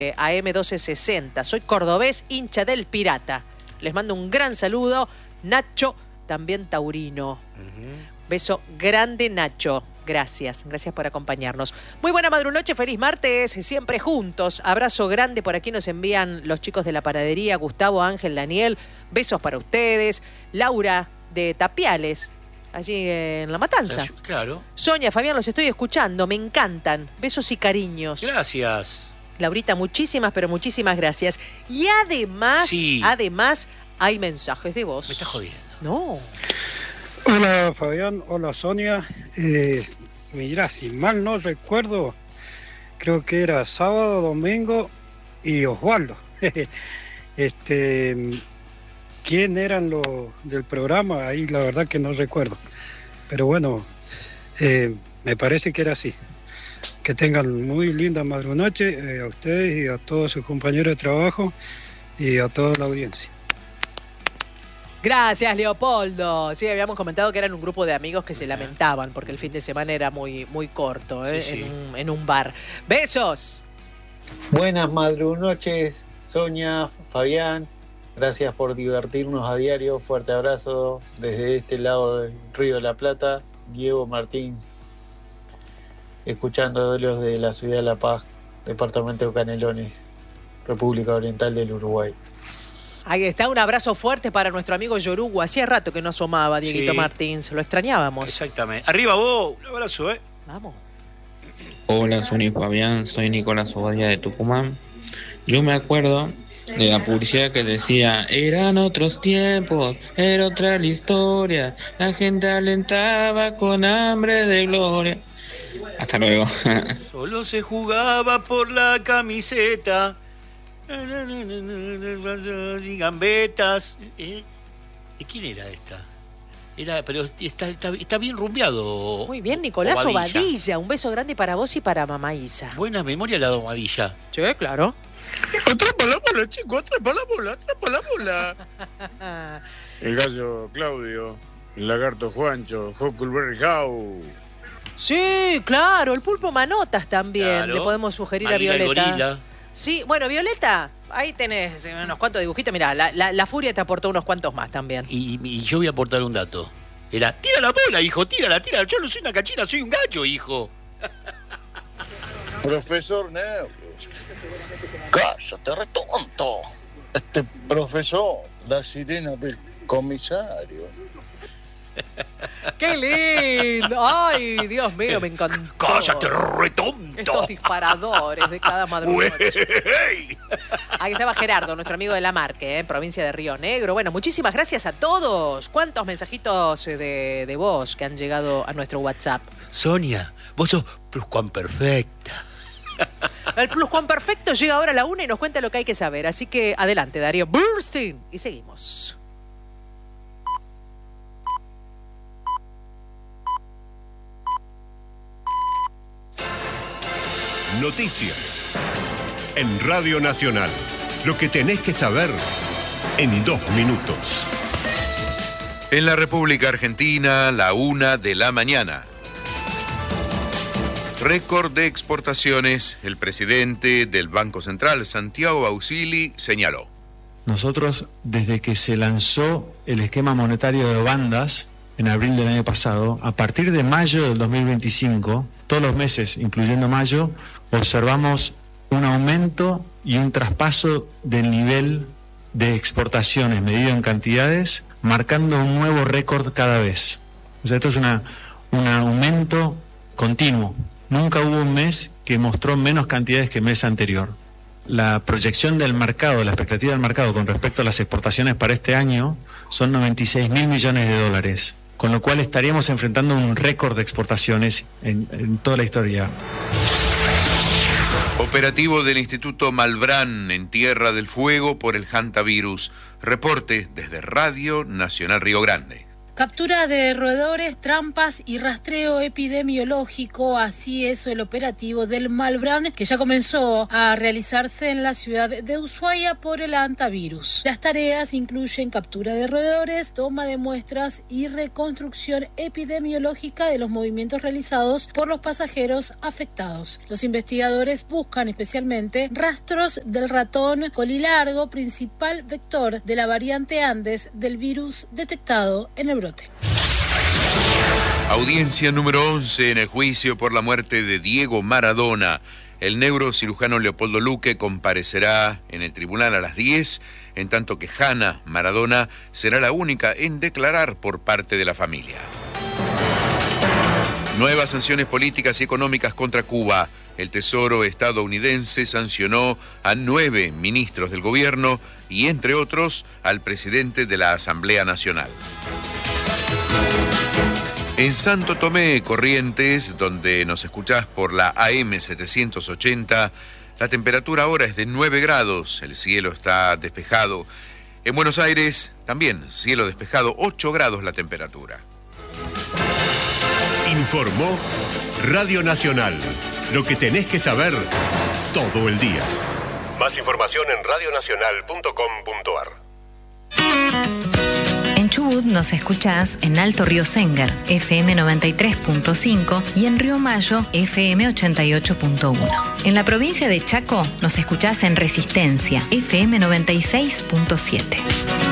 AM 1260. Soy cordobés, hincha del Pirata. Les mando un gran saludo. Nacho, también taurino. Beso grande, Nacho. Gracias por acompañarnos. Muy buena madrunoche, feliz martes, siempre juntos. Abrazo grande, por aquí nos envían los chicos de la panadería, Gustavo, Ángel, Daniel. Besos para ustedes. Laura de Tapiales, allí en La Matanza. Claro. Sonia, Fabián, los estoy escuchando, me encantan. Besos y cariños. Gracias. Laurita, muchísimas, pero muchísimas gracias. Y además, hay mensajes de voz. Me estás jodiendo. No. Hola Fabián, hola Sonia. Mira, si mal no recuerdo, creo que era sábado, domingo y Osvaldo. ¿Quién eran los del programa? Ahí la verdad que no recuerdo. Pero bueno, me parece que era así. Que tengan muy linda madrunoche a ustedes y a todos sus compañeros de trabajo y a toda la audiencia. Gracias, Leopoldo. Sí, habíamos comentado que eran un grupo de amigos que se lamentaban porque el fin de semana era muy, muy corto, Sí. en un bar. ¡Besos! Buenas madrunoches, Sonia, Fabián. Gracias por divertirnos a diario. Fuerte abrazo desde este lado del Río de la Plata. Diego Martins, escuchando los de la ciudad de La Paz, departamento de Canelones, República Oriental del Uruguay. Ahí está, un abrazo fuerte para nuestro amigo Yorugo. Hacía rato que no asomaba, Dieguito Sí. Martins. Lo extrañábamos. Exactamente. Arriba vos, un abrazo, Vamos. Hola, soy Fabián, soy Nicolás Obadia de Tucumán. Yo me acuerdo de la publicidad que decía: eran otros tiempos, era otra la historia, la gente alentaba con hambre de gloria. Hasta luego. Solo se jugaba por la camiseta. Y gambetas. ¿De quién era esta? Pero está bien rumbeado. Muy bien, Nicolás Obadilla. Un beso grande para vos y para mamá Isa. Buena memoria la domadilla. Sí, claro. Atrapa la bola, chico, atrapa la bola. El gallo Claudio, el lagarto Juancho, Huckleberry Howe. Sí, claro, el pulpo Manotas también. Claro. Le podemos sugerir Maguila a el Violeta. gorila. Sí, bueno, Violeta, ahí tenés unos cuantos dibujitos. Mirá, la Furia te aportó unos cuantos más también. Y yo voy a aportar un dato. Era, tira la bola, hijo, tírala. Yo no soy una cachina, soy un gallo, hijo. Profesor Nervios. Cállate, retonto. Profesor, la sirena del comisario. ¡Qué lindo! ¡Ay, Dios mío, me encantó! ¡Cállate, retonto! Estos disparadores de cada madrugada. Ahí estaba Gerardo, nuestro amigo de La Marque, provincia de Río Negro. Bueno, muchísimas gracias a todos. ¿Cuántos mensajitos de voz que han llegado a nuestro WhatsApp? Sonia, vos sos pluscuamperfecta. El pluscuamperfecto llega ahora a la 1 y nos cuenta lo que hay que saber. Así que adelante, Darío Burstein. Y seguimos. Noticias en Radio Nacional. Lo que tenés que saber en 2 minutos. En la República Argentina, la 1 de la mañana. Récord de exportaciones. El presidente del Banco Central, Santiago Bausili, señaló: nosotros, desde que se lanzó el esquema monetario de bandas en abril del año pasado, a partir de mayo del 2025, todos los meses, incluyendo mayo, observamos un aumento y un traspaso del nivel de exportaciones medido en cantidades, marcando un nuevo récord cada vez. O sea, esto es un aumento continuo. Nunca hubo un mes que mostró menos cantidades que el mes anterior. La proyección del mercado, la expectativa del mercado con respecto a las exportaciones para este año son 96.000 millones de dólares, con lo cual estaríamos enfrentando un récord de exportaciones en toda la historia. Operativo del Instituto Malbrán en Tierra del Fuego por el hantavirus. Reporte desde Radio Nacional Río Grande. Captura de roedores, trampas y rastreo epidemiológico, así es el operativo del Malbrán, que ya comenzó a realizarse en la ciudad de Ushuaia por el hantavirus. Las tareas incluyen captura de roedores, toma de muestras y reconstrucción epidemiológica de los movimientos realizados por los pasajeros afectados. Los investigadores buscan especialmente rastros del ratón colilargo, principal vector de la variante Andes del virus detectado en el brote. Audiencia número 11 en el juicio por la muerte de Diego Maradona. El neurocirujano Leopoldo Luque comparecerá en el tribunal a las 10, en tanto que Hanna Maradona será la única en declarar por parte de la familia. Nuevas sanciones políticas y económicas contra Cuba. El Tesoro estadounidense sancionó a 9 ministros del gobierno y, entre otros, al presidente de la Asamblea Nacional. En Santo Tomé, Corrientes, donde nos escuchás por la AM 780, la temperatura ahora es de 9 grados, el cielo está despejado. En Buenos Aires, también cielo despejado, 8 grados la temperatura. Informó Radio Nacional. Lo que tenés que saber todo el día. Más información en radionacional.com.ar. En Chubut nos escuchás en Alto Río Sengar, FM 93.5 y en Río Mayo, FM 88.1. En la provincia de Chaco nos escuchás en Resistencia, FM 96.7.